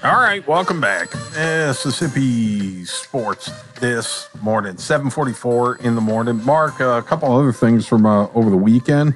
All right, welcome back. Mississippi Sports this morning, 7:44 in the morning. Mark, a couple other things from over the weekend.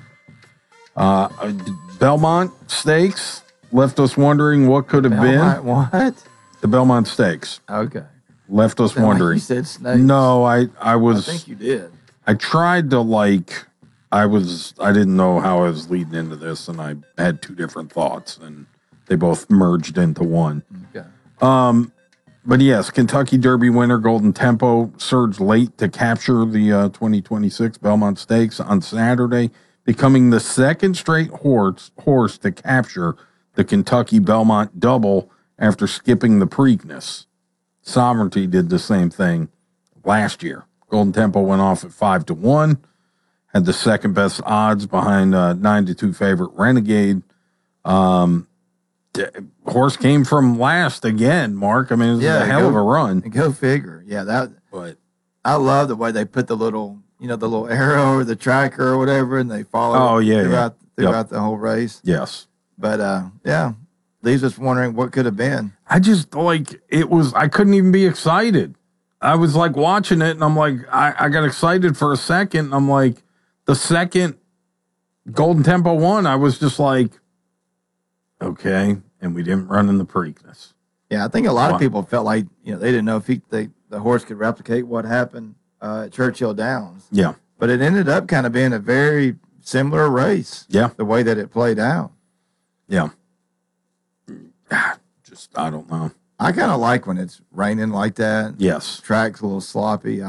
Belmont Stakes left us wondering what could have been. What? The Belmont Stakes. Okay. Left us wondering. Like you said snakes. No, I was. I think you did. I tried to I didn't know how I was leading into this, and I had two different thoughts, and they both merged into one. Okay. But yes, Kentucky Derby winner Golden Tempo surged late to capture the 2026 Belmont Stakes on Saturday, becoming the second straight horse to capture the Kentucky Belmont Double after skipping the Preakness. Sovereignty did the same thing last year. Golden Tempo went off at 5-1, had the second best odds behind 9-2 favorite Renegade. Horse came from last again, Mark. I mean, it was a hell of a run. Go figure. Yeah, but I love the way they put the little arrow or the tracker or whatever, and they follow throughout the whole race. Yes. But, leaves us wondering what could have been. I just, I couldn't even be excited. I was, watching it, and I'm like, I got excited for a second, and I'm like, the second Golden Tempo won, I was just like, okay, and we didn't run in the Preakness. Yeah, I think a lot of people felt like they didn't know if the horse could replicate what happened at Churchill Downs. Yeah, but it ended up kind of being a very similar race. Yeah, the way that it played out. Yeah, just I don't know. I kind of like when it's raining like that. Yes, track's a little sloppy.